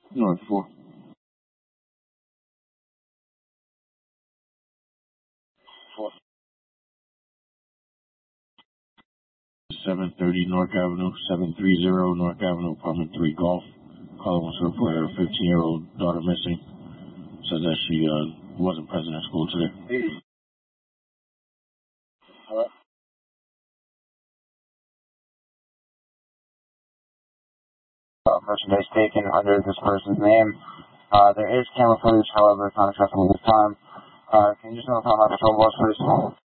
North 4. 730 North Avenue, 730 North Avenue, apartment 3 Golf. Caller wants to report her 15-year-old daughter missing. Says that she wasn't present at school today. Hello? Merchandise taken under this person's name. There is camera footage, however, it's not accessible at this time. Can you just know if I'm on the phone, please?